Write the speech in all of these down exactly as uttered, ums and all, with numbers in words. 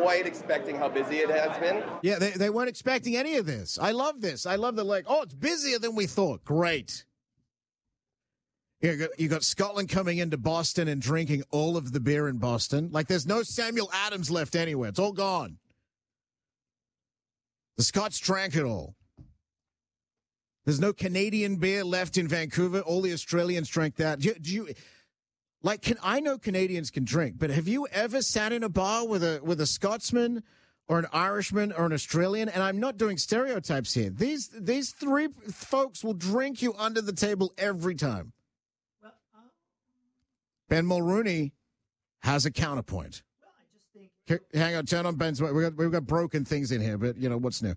quite expecting how busy it has been. Yeah, they, they weren't expecting any of this. I love this. I love the, like, oh, it's busier than we thought. Great. You got, you got Scotland coming into Boston and drinking all of the beer in Boston. Like, there's no Samuel Adams left anywhere. It's all gone. The Scots drank it all. There's no Canadian beer left in Vancouver. All the Australians drank that. Do you, do you like? Can I know Canadians can drink, but have you ever sat in a bar with a with a Scotsman or an Irishman or an Australian? And I'm not doing stereotypes here. These these three folks will drink you under the table every time. Well, uh... Ben Mulrooney has a counterpoint. Well, I just think. Hang on, turn on Ben's. We got we've got broken things in here, but you know what's new.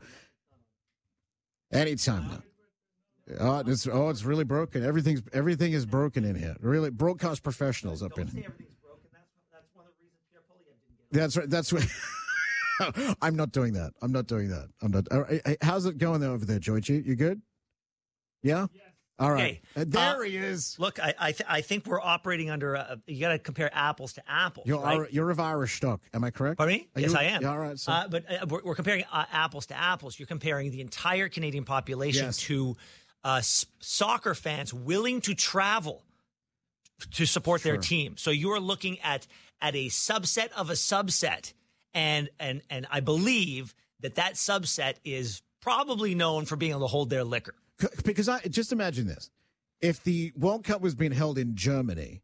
Anytime now. Oh, it's oh, it's really broken. Everything's everything is broken in here. Really, broadcast professionals up Don't in say here. Everything's broken. That's that's one of the reasons Pierre Poilievre didn't get it. That's right. That's what. I'm not doing that. I'm not doing that. I'm not. Uh, hey, how's it going over there, Georgie? You good? Yeah. Yes. All right. Okay. Uh, there uh, he is. Look, I I, th- I think we're operating under a, you got to compare apples to apples. You're right? Ar- you're of Irish stock. Am I correct? Pardon me? Are yes, you, I am. Yeah, all right. So. Uh, but uh, we're, we're comparing uh, apples to apples. You're comparing the entire Canadian population Yes. to uh, s- soccer fans willing to travel to support Sure. their team. So you are looking at at a subset of a subset, and and and I believe that that subset is probably known for being able to hold their liquor. Because I just imagine this. If the World Cup was being held in Germany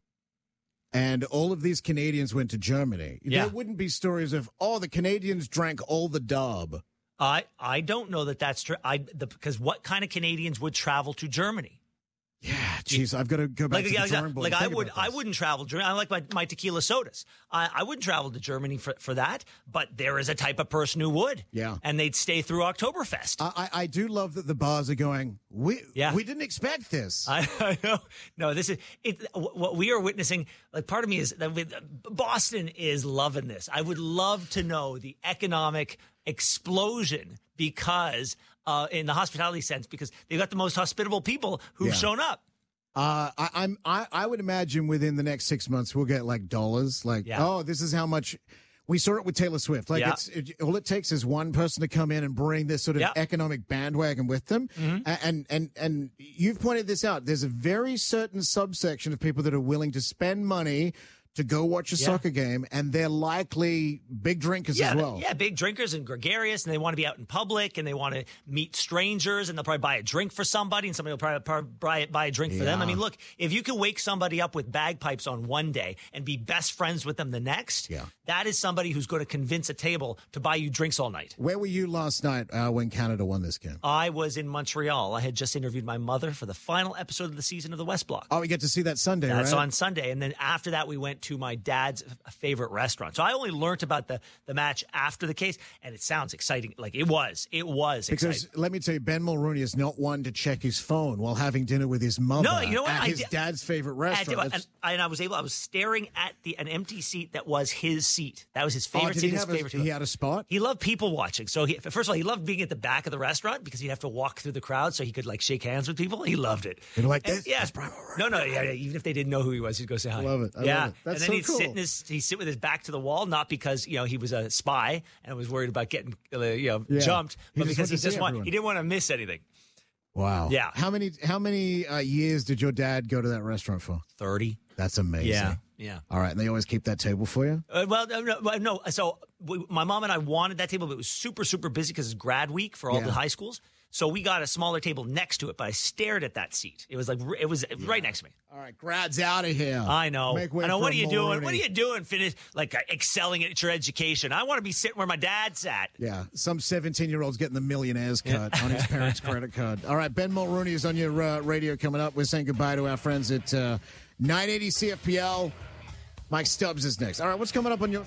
and all of these Canadians went to Germany, Yeah. there wouldn't be stories of, oh, the Canadians drank all the dub. I I don't know that that's true. I the, because what kind of Canadians would travel to Germany? Yeah, jeez, I've got to go back Like, to the like, drawing board. like and I think would, about I this. wouldn't travel to Germany. I like my, my tequila sodas. I, I wouldn't travel to Germany for, for that. But there is a type of person who would. Yeah. And they'd stay through Oktoberfest. I, I I do love that the bars are going, we Yeah. we didn't expect this. I, I know. No, this is it. What we are witnessing. Like, part of me is that with, Boston is loving this. I would love to know the economic explosion because, uh, in the hospitality sense, because they've got the most hospitable people who've Yeah. shown up. Uh, I, I'm I, I would imagine within the next six months we'll get like dollars. Like, Yeah. oh, this is how much. We saw it with Taylor Swift. Like, Yeah. it's it, all it takes is one person to come in and bring this sort of Yeah. economic bandwagon with them. Mm-hmm. A- And and and you've pointed this out. There's a very certain subsection of people that are willing to spend money to go watch a Yeah. soccer game, and they're likely big drinkers Yeah, as well. yeah, big drinkers and gregarious, and they want to be out in public, and they want to meet strangers, and they'll probably buy a drink for somebody, and somebody will probably, probably buy, buy a drink for them. I Yeah. mean, look, if you can wake somebody up with bagpipes on one day and be best friends with them the next, Yeah. that is somebody who's going to convince a table to buy you drinks all night. Where were you last night uh, when Canada won this game? I was in Montreal. I had just interviewed my mother for the final episode of the season of the West Block. Oh, we get to see that Sunday, That's right? on Sunday. And then after that, we went to my dad's favorite restaurant. So I only learned about the, the match after the case, and it sounds exciting. Like, it was. It was Because exciting. let me tell you, Ben Mulrooney is not one to check his phone while having dinner with his mother No, you know what? at I his did- dad's favorite And, restaurant. and, That's- and I was able, I was staring at the an empty seat that was his seat. That was his favorite oh, did seat, he, his have favorite a, seat. he had a spot? He loved people watching. So, he, first of all, he loved being at the back of the restaurant because he'd have to walk through the crowd so he could, like, shake hands with people. He loved it. You know, like And- this? Yeah. That's Brian Mulroney. No, no, yeah, yeah. Even if they didn't know who he was, he'd go say hi. Love it. I yeah. love it. That's and then so he'd cool. sit in his, he'd sit with his back to the wall, not because, you know, he was a spy and was worried about getting, uh, you know, Yeah. jumped, He but just because wanted he to just see want, everyone. he didn't want to miss anything. Wow. Yeah. How many how many uh, years did your dad go to that restaurant for? thirty. That's amazing. Yeah. Yeah. All right. And they always keep that table for you? Uh, well, no, no, no. So we, my mom and I wanted that table, but it was super, super busy because it's grad week for all Yeah. the high schools. So we got a smaller table next to it, but I stared at that seat. It was like, it was right next to me. All right. Grad's out of here. I know. Make way I know. for What are you doing? Mulrooney. What are you doing? Finish like uh, excelling at your education. I want to be sitting where my dad sat. Yeah, some seventeen-year-old's getting the millionaire's cut on his parents' credit card. All right, Ben Mulrooney is on your uh, radio coming up. We're saying goodbye to our friends at uh, nine eighty C F P L. Mike Stubbs is next. All right, what's coming up on your...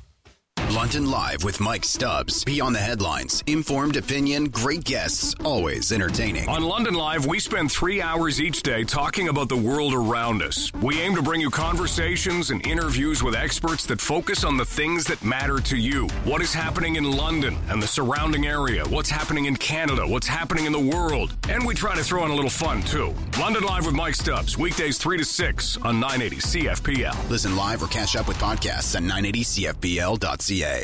London Live with Mike Stubbs. Beyond the headlines. Informed opinion, great guests, always entertaining. On London Live, we spend three hours each day talking about the world around us. We aim to bring you conversations and interviews with experts that focus on the things that matter to you. What is happening in London and the surrounding area? What's happening in Canada? What's happening in the world? And we try to throw in a little fun, too. London Live with Mike Stubbs, weekdays three to six on nine eighty C F P L. Listen live or catch up with podcasts at nine eighty C F B L dot C A.